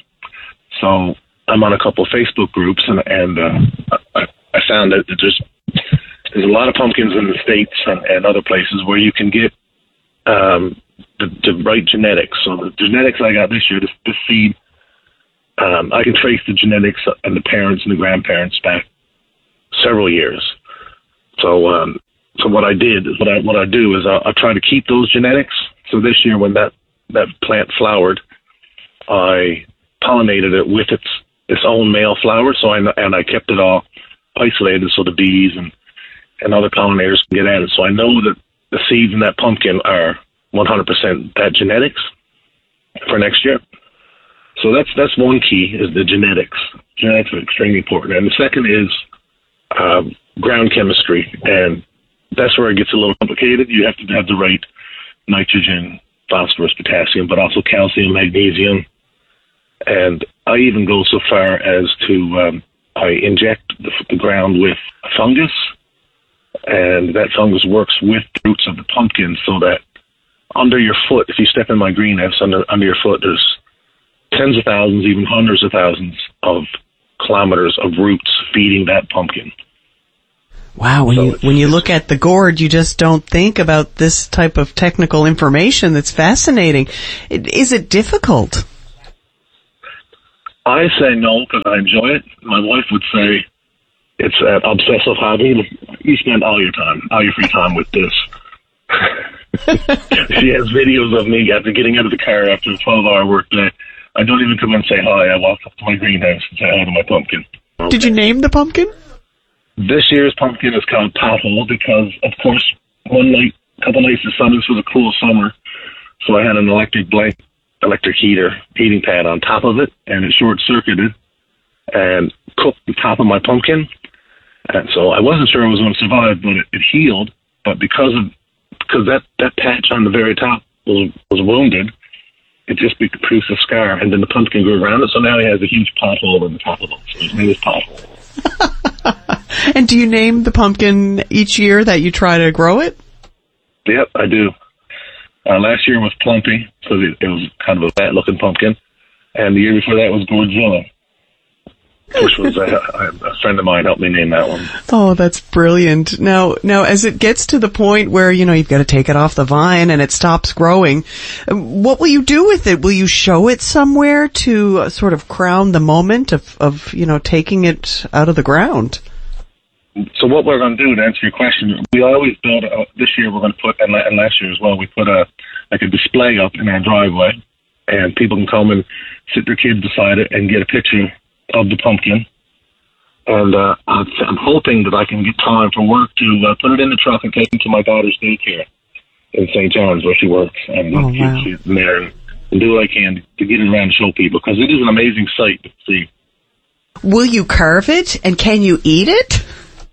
So I'm on a couple of Facebook groups, and, and uh, I, I found that there's There's a lot of pumpkins in the States and, and other places where you can get um, the, the right genetics. So the genetics I got this year, this, this seed um, I can trace the genetics and the parents and the grandparents back several years. So, um, so what I did is what I what I do is I, I try to keep those genetics. So this year, when that, that plant flowered, I pollinated it with its its own male flower. So I and I kept it all isolated so the bees and, and other pollinators can get at it. So I know that the seeds in that pumpkin are one hundred percent that genetics for next year. So that's that's one key, is the genetics. Genetics are extremely important. And the second is uh, ground chemistry. And that's where it gets a little complicated. You have to have the right nitrogen, phosphorus, potassium, but also calcium, magnesium. And I even go so far as to um, I inject the, the ground with fungus, and that fungus works with the roots of the pumpkin so that under your foot, if you step in my greenhouse, under, under your foot, there's tens of thousands, even hundreds of thousands of kilometers of roots feeding that pumpkin. Wow, when so you when you look at the gourd, you just don't think about this type of technical information. That's fascinating. Is it difficult? I say no because I enjoy it. My wife would say it's an obsessive hobby. You spend all your time, all your free time with this. She has videos of me after getting out of the car after a twelve-hour work day. I don't even come and say hi. I walk up to my greenhouse and say hi to my pumpkin. Did you name the pumpkin? This year's pumpkin is called Pothole because, of course, one night, a couple nights of sun, this was a cool summer, so I had an electric blanket, electric heater, heating pad on top of it, and it short-circuited and cooked the top of my pumpkin. And so I wasn't sure I was going to survive, but it, it healed. But because of because that, that patch on the very top was was wounded, it just produced a scar, and then the pumpkin grew around it. So now he has a huge pothole in the top of it. So his name is Pothole. And do you name the pumpkin each year that you try to grow it? Yep, I do. Uh, last year was Plumpy, so it, it was kind of a fat-looking pumpkin. And the year before that was Gourdzilla, which was a, a friend of mine helped me name that one. Oh, that's brilliant. Now, now, as it gets to the point where, you know, you've got to take it off the vine and it stops growing, what will you do with it? Will you show it somewhere to uh, sort of crown the moment of, of, you know, taking it out of the ground? So what we're going to do, to answer your question, we always build, a, this year we're going to put, and, and last year as well, we put a like a display up in our driveway, and people can come and sit their kids beside it and get a picture of the pumpkin. And uh, I'm hoping that I can get time for work to uh, put it in the truck and take it to my daughter's daycare in Saint John's where she works, and oh, wow. she's in there and, and do what I can to get it around and show people, because it is an amazing sight to see. Will you carve it, and can you eat it?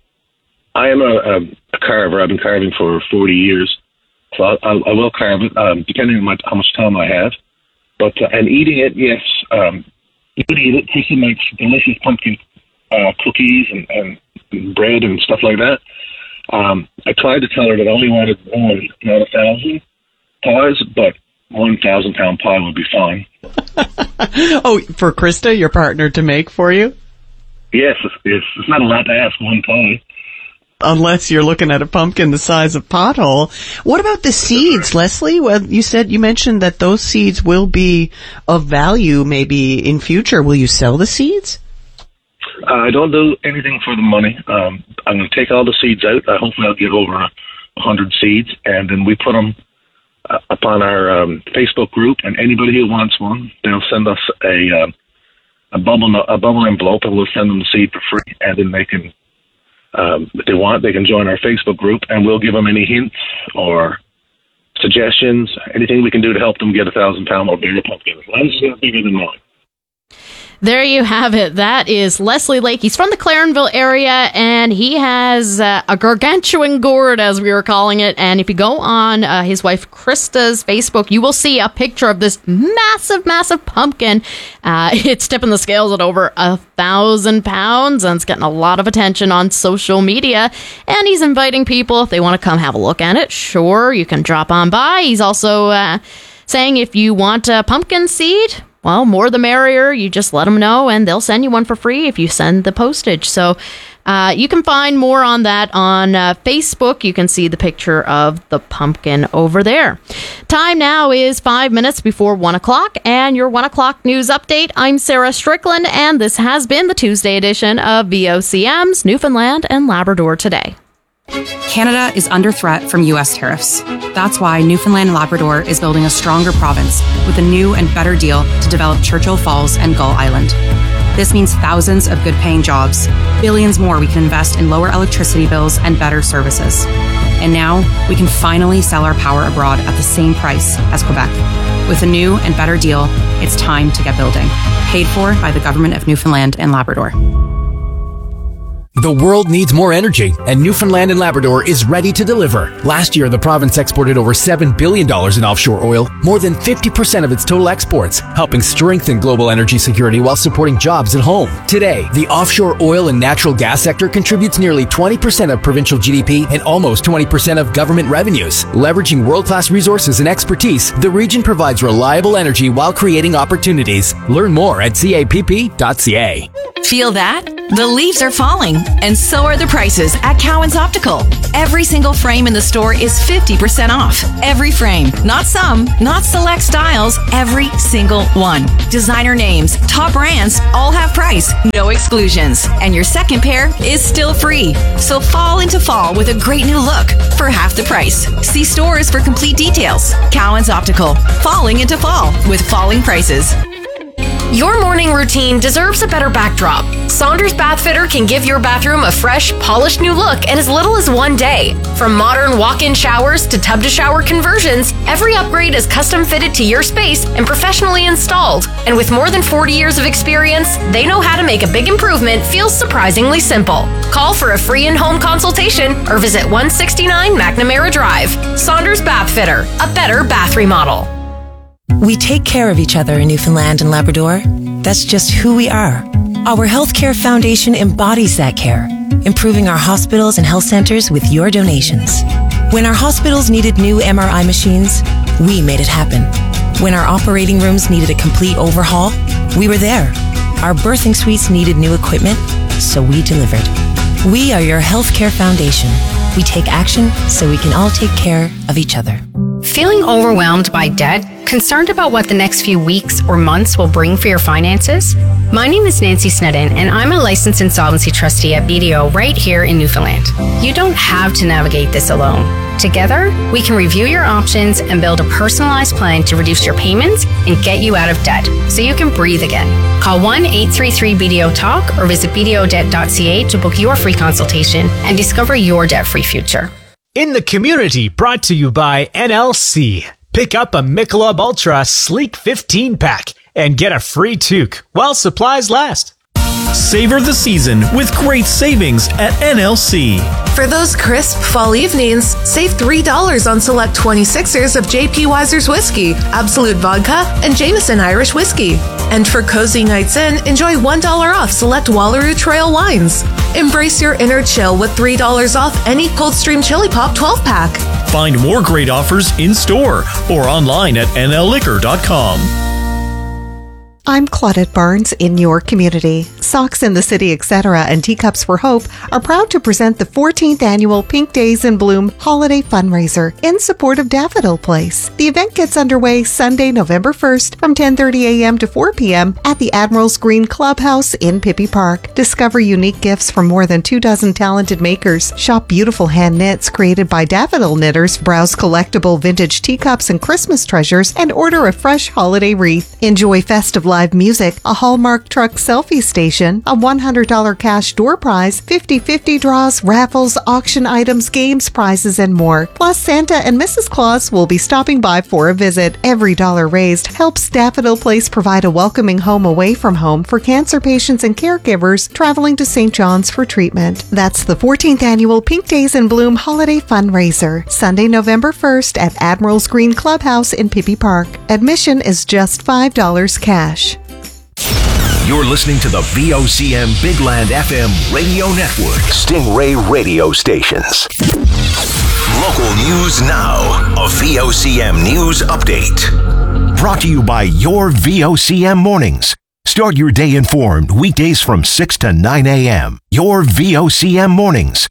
I am a, a, a carver. I've been carving for forty years, so I, I, I will carve it, um, depending on my, how much time I have. But uh, and eating it, yes, um, you could eat it. Chrissy makes delicious pumpkin uh, cookies and, and bread and stuff like that. Um, I tried to tell her that I only wanted one, not a thousand pies, but one thousand pound pie would be fine. Oh, for Krista, your partner, to make for you? Yes, it's, it's, it's not a lot to ask, one pie. Unless you're looking at a pumpkin the size of Pothole. What about the seeds, Leslie? Well, you said, you mentioned that those seeds will be of value maybe in future. Will you sell the seeds? Uh, I don't do anything for the money. Um, I'm going to take all the seeds out. Uh, hopefully I'll get over a hundred seeds, and then we put them uh, up on our um, Facebook group, and anybody who wants one, they'll send us a, uh, a bubble a bubble envelope, and we'll send them the seed for free, and then they can Um, if they want, they can join our Facebook group, and we'll give them any hints or suggestions, anything we can do to help them get a thousand pound or bigger pumpkin. As long as it's bigger than mine. There you have it. That is Leslie Lake. He's from the Clarenville area, and he has uh, a gargantuan gourd, as we were calling it. And if you go on uh, his wife Krista's Facebook, you will see a picture of this massive, massive pumpkin. Uh, it's tipping the scales at over a thousand pounds, and it's getting a lot of attention on social media. And he's inviting people, if they want to come have a look at it, sure, you can drop on by. He's also uh, saying if you want a pumpkin seed, well, more the merrier. You just let them know and they'll send you one for free if you send the postage. So uh, you can find more on that on uh, Facebook. You can see the picture of the pumpkin over there. Time now is five minutes before one o'clock, and your one o'clock news update. I'm Sarah Strickland, and this has been the Tuesday edition of V O C M's Newfoundland and Labrador Today. Canada is under threat from U S tariffs. That's why Newfoundland and Labrador is building a stronger province with a new and better deal to develop Churchill Falls and Gull Island. This means thousands of good-paying jobs, billions more we can invest in lower electricity bills and better services. And now we can finally sell our power abroad at the same price as Quebec. With a new and better deal, it's time to get building. Paid for by the Government of Newfoundland and Labrador. The world needs more energy, and Newfoundland and Labrador is ready to deliver. Last year, the province exported over seven billion dollars in offshore oil, more than fifty percent of its total exports, helping strengthen global energy security while supporting jobs at home. Today, the offshore oil and natural gas sector contributes nearly twenty percent of provincial G D P and almost twenty percent of government revenues. Leveraging world-class resources and expertise, the region provides reliable energy while creating opportunities. Learn more at capp dot c a. Feel that? The leaves are falling, and so are the prices at Cowan's Optical. Every single frame in the store is fifty percent off. Every frame. Not some, not select styles, every single one. Designer names, top brands, all have price, no exclusions. And your second pair is still free. So fall into fall with a great new look for half the price. See stores for complete details. Cowan's Optical. Falling into fall with falling prices. Your morning routine deserves a better backdrop. Saunders Bath Fitter can give your bathroom a fresh, polished new look in as little as one day. From modern walk-in showers to tub-to-shower conversions, every upgrade is custom fitted to your space and professionally installed. And with more than forty years of experience, they know how to make a big improvement feel surprisingly simple. Call for a free in-home consultation or visit one sixty-nine McNamara Drive. Saunders Bath Fitter, a better bath remodel. We take care of each other in Newfoundland and Labrador. That's just who we are. Our Healthcare Foundation embodies that care, improving our hospitals and health centers with your donations. When our hospitals needed new M R I machines, we made it happen. When our operating rooms needed a complete overhaul, we were there. Our birthing suites needed new equipment, so we delivered. We are your Healthcare Foundation. We take action so we can all take care of each other. Feeling overwhelmed by debt? Concerned about what the next few weeks or months will bring for your finances? My name is Nancy Snedden, and I'm a licensed insolvency trustee at B D O right here in Newfoundland. You don't have to navigate this alone. Together, we can review your options and build a personalized plan to reduce your payments and get you out of debt so you can breathe again. Call one eight three three B D O talk or visit b d o debt dot c a to book your free consultation and discover your debt-free future. In the Community, brought to you by N L C. Pick up a Michelob Ultra Sleek fifteen pack and get a free toque while supplies last. Savor the season with great savings at N L C. For those crisp fall evenings, save three dollars on select twenty-sixers of J P Weiser's Whiskey, Absolute Vodka, and Jameson Irish Whiskey. And for cozy nights in, enjoy one dollar off select Wallaroo Trail wines. Embrace your inner chill with three dollars off any Coldstream Chili Pop twelve pack. Find more great offers in store or online at n l liquor dot com. I'm Claudette Barnes in your community. Socks in the City, et cetera, and Teacups for Hope are proud to present the fourteenth annual Pink Days in Bloom holiday fundraiser in support of Daffodil Place. The event gets underway Sunday, November first from ten thirty a.m. to four p.m. at the Admiral's Green Clubhouse in Pippi Park. Discover unique gifts from more than two dozen talented makers. Shop beautiful hand knits created by daffodil knitters. Browse collectible vintage teacups and Christmas treasures and order a fresh holiday wreath. Enjoy festive live music, a Hallmark truck selfie station, a one hundred dollars cash door prize, fifty-fifty draws, raffles, auction items, games, prizes, and more. Plus, Santa and Missus Claus will be stopping by for a visit. Every dollar raised helps Daffodil Place provide a welcoming home away from home for cancer patients and caregivers traveling to Saint John's for treatment. That's the fourteenth annual Pink Days in Bloom holiday fundraiser, Sunday, November first at Admiral's Green Clubhouse in Pippi Park. Admission is just five dollars cash. You're listening to the V O C M Big Land F M radio network. Stingray radio stations. Local news now. A V O C M news update. brought to you by your V O C M Mornings. Start your day informed weekdays from six to nine a.m. Your V O C M Mornings.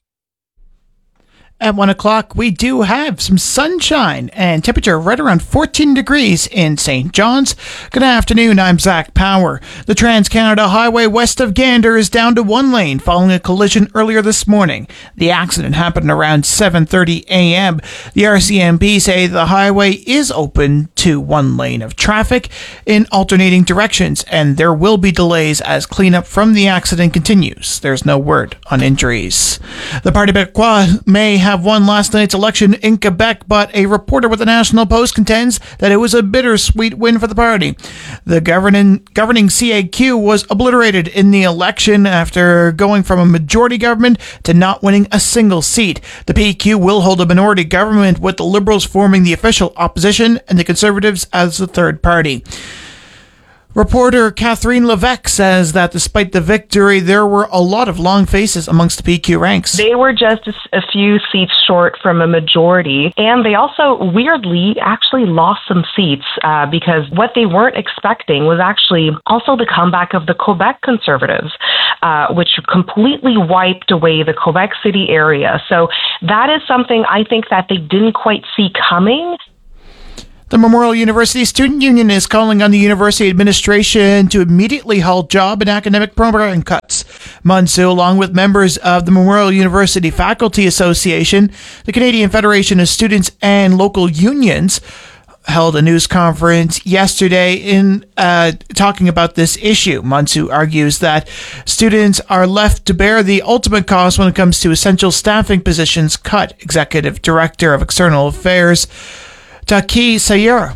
At one o'clock, we do have some sunshine and temperature right around fourteen degrees in Saint John's. Good afternoon, I'm Zach Power. The Trans-Canada Highway west of Gander is down to one lane following a collision earlier this morning. The accident happened around seven thirty a.m. The R C M P say the highway is open to one lane of traffic in alternating directions, and there will be delays as cleanup from the accident continues. There's no word on injuries. The Parti Québécois may have have won last night's election in Quebec, but a reporter with the National Post contends that it was a bittersweet win for the party. The governing, governing C A Q was obliterated in the election after going from a majority government to not winning a single seat. The P Q will hold a minority government with the Liberals forming the official opposition and the Conservatives as the third party. Reporter Catherine Levesque says that despite the victory, there were a lot of long faces amongst the P Q ranks. They were just a, a few seats short from a majority, and they also, weirdly, actually lost some seats uh, because what they weren't expecting was actually also the comeback of the Quebec Conservatives, uh, which completely wiped away the Quebec City area. So that is something I think that they didn't quite see coming. The Memorial University Student Union is calling on the university administration to immediately halt job and academic program cuts. Munsu, along with members of the Memorial University Faculty Association, the Canadian Federation of Students, and local unions, held a news conference yesterday in uh, talking about this issue. Munsu argues that students are left to bear the ultimate cost when it comes to essential staffing positions cut. Executive Director of External Affairs Taki Sayura.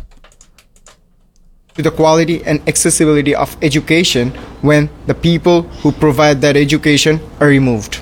To the quality and accessibility of education when the people who provide that education are removed.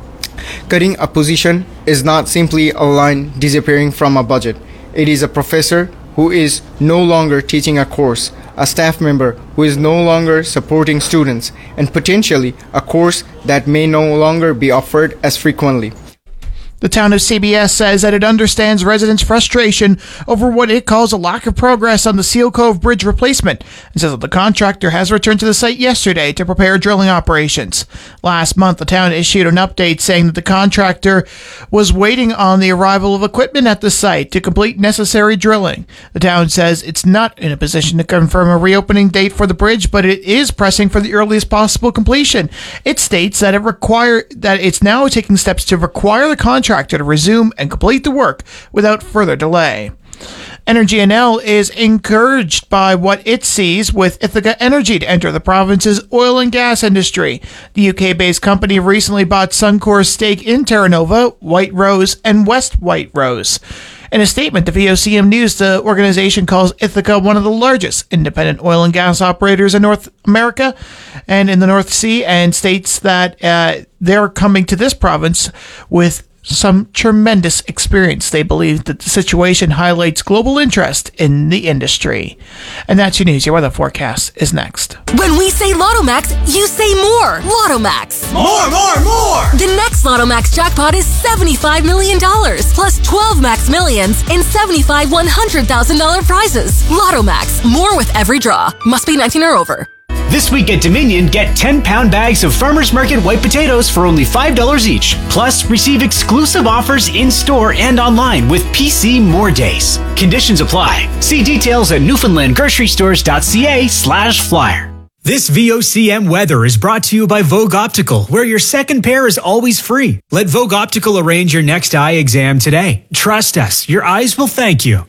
Cutting a position is not simply a line disappearing from a budget. It is a professor who is no longer teaching a course, a staff member who is no longer supporting students, and potentially a course that may no longer be offered as frequently. The town of C B S says that it understands residents' frustration over what it calls a lack of progress on the Seal Cove Bridge replacement, and says that the contractor has returned to the site yesterday to prepare drilling operations. Last month, the town issued an update saying that the contractor was waiting on the arrival of equipment at the site to complete necessary drilling. The town says it's not in a position to confirm a reopening date for the bridge, but it is pressing for the earliest possible completion. It states that it require that it's now taking steps to require the contractor to resume and complete the work without further delay. Energy N L is encouraged by what it sees with Ithaca Energy to enter the province's oil and gas industry. The U K-based company recently bought Suncor's stake in Terra Nova, White Rose, and West White Rose. In a statement to V O C M News, the organization calls Ithaca one of the largest independent oil and gas operators in North America and in the North Sea, and states that uh, they're coming to this province with some tremendous experience. They believe that the situation highlights global interest in the industry. And that's your news. Your weather forecast is next. When we say Lotto Max, you say more. Lotto Max. More, more, more. The next Lotto Max jackpot is seventy-five million dollars plus twelve Max Millions and seventy-five one hundred thousand dollars prizes. Lotto Max. More with every draw. Must be nineteen or over. This week at Dominion, get ten-pound bags of Farmers Market white potatoes for only five dollars each. Plus, receive exclusive offers in-store and online with P C More Days. Conditions apply. See details at newfoundlandgrocerystores.ca slash flyer. This V O C M weather is brought to you by Vogue Optical, where your second pair is always free. Let Vogue Optical arrange your next eye exam today. Trust us, your eyes will thank you.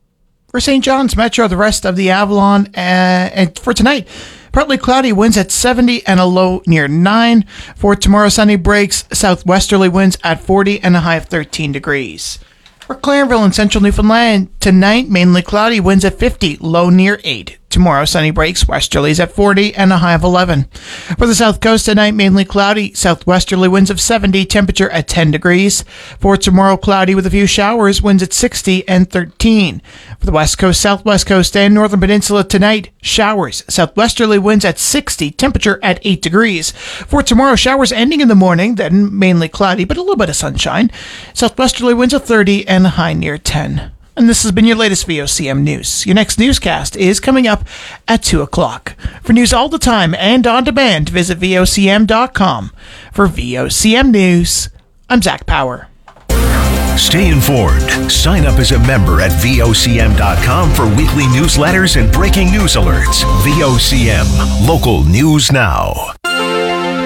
For Saint John's Metro, the rest of the Avalon, uh, and for tonight, partly cloudy, winds at seventy and a low near nine. For tomorrow, sunny breaks, southwesterly winds at forty and a high of thirteen degrees. For Clarenville and central Newfoundland, tonight, mainly cloudy, winds at fifty, low near eight. Tomorrow, sunny breaks, westerlies at forty and a high of eleven. For the south coast tonight, mainly cloudy, southwesterly winds of seventy, temperature at ten degrees. For tomorrow, cloudy with a few showers, winds at sixty and thirteen. For the west coast, southwest coast, and northern peninsula tonight, showers, southwesterly winds at sixty, temperature at eight degrees. For tomorrow, showers ending in the morning, then mainly cloudy, but a little bit of sunshine. Southwesterly winds of thirty and a high near ten. And this has been your latest V O C M News. Your next newscast is coming up at two o'clock. For news all the time and on demand, visit V O C M dot com. For V O C M News, I'm Zach Power. Stay informed. Sign up as a member at V O C M dot com for weekly newsletters and breaking news alerts. V O C M, local news now.